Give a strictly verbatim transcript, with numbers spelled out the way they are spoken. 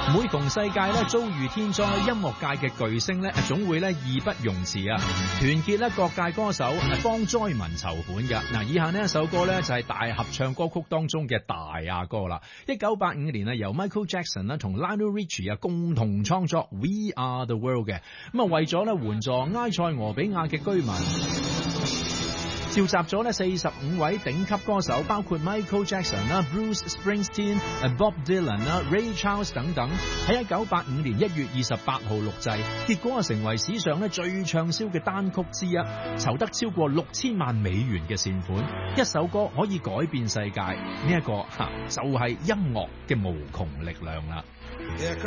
每逢世界咧遭遇天災，音樂界嘅巨星咧總會咧義不容辭啊，團結咧各界歌手幫災民籌款嘅。嗱，以下呢一首歌咧就係大合唱歌曲當中嘅大亞歌啦。一九八五年啊，由 Michael Jackson 啦同 Lionel Richie 啊共同創作 We Are The World 嘅，咁啊為咗咧援助埃塞俄比亞嘅居民，召集咗咧四十五位頂級歌手，包括 Michael Jackson 啦、Bruce Springsteen、Bob Dylan 啦、Ray Charles 等等，喺一九八五年一月二十八號錄製，結果啊成為史上咧最暢銷嘅單曲之一，籌得超過六千萬美元嘅善款。一首歌可以改變世界，呢、這、一個吓就係音樂嘅無窮力量啦。